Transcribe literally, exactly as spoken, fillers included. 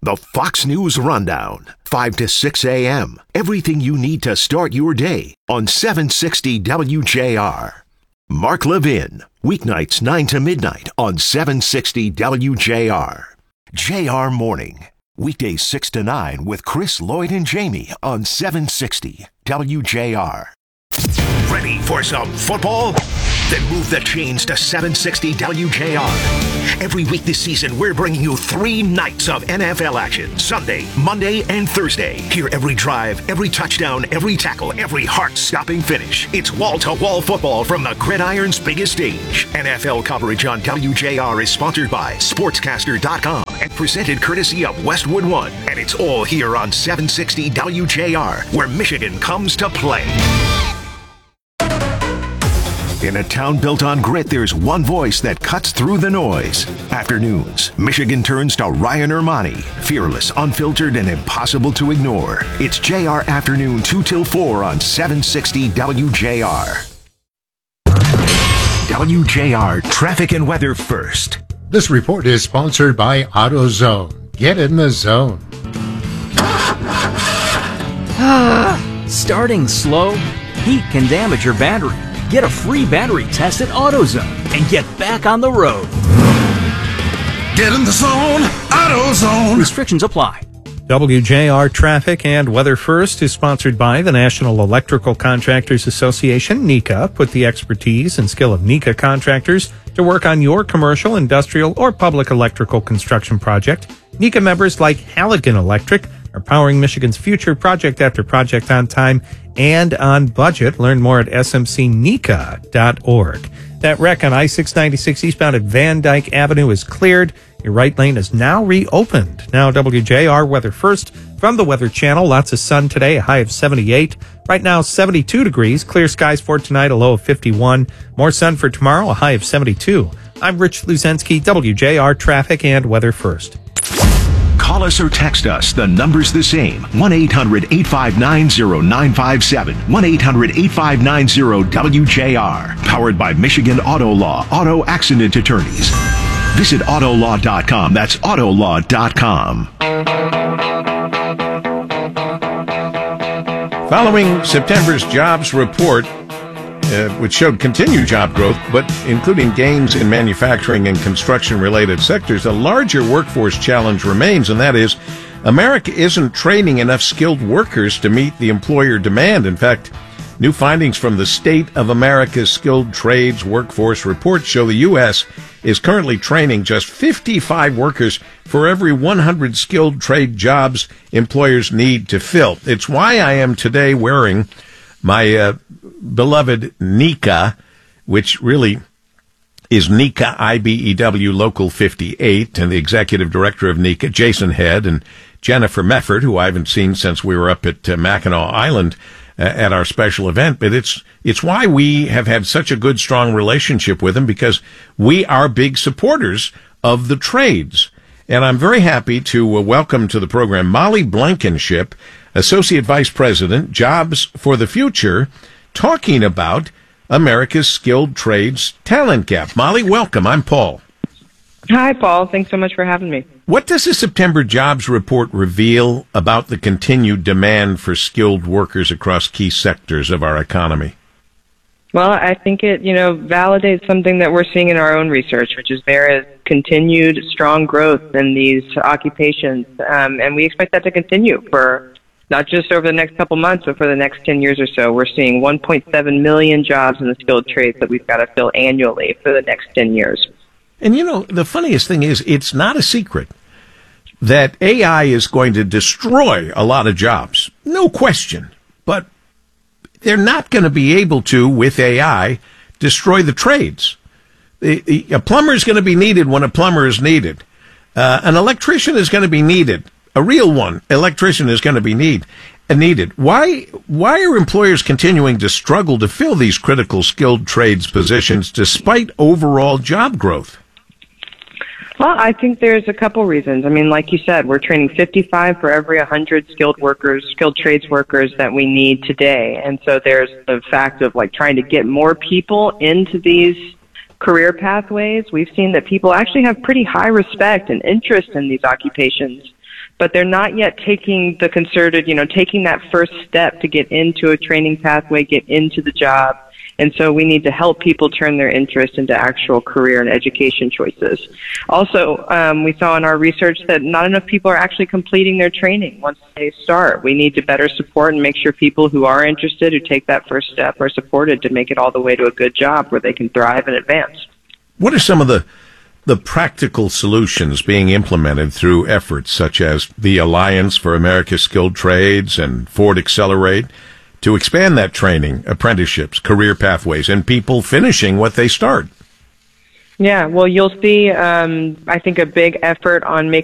The Fox News Rundown, five to six a.m. Everything you need to start your day on seven sixty W J R. Mark Levin, weeknights nine to midnight on seven sixty W J R. J R Morning, weekdays six to nine with Chris, Lloyd, and Jamie on seven sixty W J R. Ready for some football? Then move the chains to seven sixty W J R. Every week this season, we're bringing you three nights of N F L action. Sunday, Monday, and Thursday. Hear every drive, every touchdown, every tackle, every heart-stopping finish. It's wall-to-wall football from the gridiron's biggest stage. N F L coverage on W J R is sponsored by Sportscaster dot com and presented courtesy of Westwood One. And it's all here on seven sixty W J R, where Michigan comes to play. In a town built on grit, there's one voice that cuts through the noise. Afternoons, Michigan turns to Ryan Ermani. Fearless, unfiltered, and impossible to ignore. It's J R Afternoon two till four on seven sixty W J R. W J R Traffic and Weather first. This report is sponsored by AutoZone. Get in the zone. Starting slow, heat can damage your battery. Get a free battery test at AutoZone and get back on the road. Get in the zone, AutoZone. Restrictions apply. W J R Traffic and Weather First is sponsored by the National Electrical Contractors Association, NECA. Put the expertise and skill of NECA contractors to work on your commercial, industrial, or public electrical construction project. NECA members like Halligan Electric are powering Michigan's future project after project on time and on budget. Learn more at s m c nica dot org. That wreck on I six ninety-six eastbound at Van Dyke Avenue is cleared. Your right lane is now reopened. Now W J R Weather First from the Weather Channel. Lots of sun today, a high of seventy-eight. Right now, seventy-two degrees. Clear skies for tonight, a low of fifty-one. More sun for tomorrow, a high of seventy-two. I'm Rich Luzensky, W J R Traffic and Weather First. Call us or text us. The number's the same. one eight hundred eight five nine zero nine five seven. one eight hundred eight five nine zero W J R. Powered by Michigan Auto Law, Auto Accident Attorneys. Visit auto law dot com. That's auto law dot com. Following September's jobs report, Uh, which showed continued job growth, but including gains in manufacturing and construction-related sectors, a larger workforce challenge remains, and that is America isn't training enough skilled workers to meet the employer demand. In fact, new findings from the State of America's Skilled Trades Workforce Report show the U S is currently training just fifty-five workers for every one hundred skilled trade jobs employers need to fill. It's why I am today wearing my uh, beloved NECA, which really is NECA I B E W Local fifty-eight, and the executive director of NECA, Jason Head, and Jennifer Mefford, who I haven't seen since we were up at uh, Mackinac Island uh, at our special event. But it's it's why we have had such a good, strong relationship with them, because we are big supporters of the trades. And I'm very happy to uh, welcome to the program Molly Blankenship, Associate Vice President, Jobs for the Future, talking about America's skilled trades talent gap. Molly, welcome. I'm Paul. Hi, Paul. Thanks so much for having me. What does the September jobs report reveal about the continued demand for skilled workers across key sectors of our economy? Well, I think it, you know, validates something that we're seeing in our own research, which is there is continued strong growth in these occupations, um, and we expect that to continue for not just over the next couple months, but for the next ten years or so. We're seeing one point seven million jobs in the skilled trades that we've got to fill annually for the next ten years. And, you know, the funniest thing is, it's not a secret that A I is going to destroy a lot of jobs. No question. But they're not going to be able to, with A I, destroy the trades. A plumber is going to be needed when a plumber is needed. Uh, an electrician is going to be needed. A real one, electrician, is going to be need, uh, needed. Why, why are employers continuing to struggle to fill these critical skilled trades positions despite overall job growth? Well, I think there's a couple reasons. I mean, like you said, we're training fifty-five for every one hundred skilled workers, skilled trades workers that we need today. And so there's the fact of, like, trying to get more people into these career pathways. We've seen that people actually have pretty high respect and interest in these occupations but they're not yet taking the concerted, you know, taking that first step to get into a training pathway, get into the job. And so we need to help people turn their interest into actual career and education choices. Also, um, we saw in our research that not enough people are actually completing their training once they start. We need to better support and make sure people who are interested, who take that first step, are supported to make it all the way to a good job where they can thrive and advance. What are some of the the practical solutions being implemented through efforts such as the Alliance for America's Skilled Trades and Ford Accelerate to expand that training, apprenticeships, career pathways, and people finishing what they start? Yeah, well, you'll see, um, I think, a big effort on making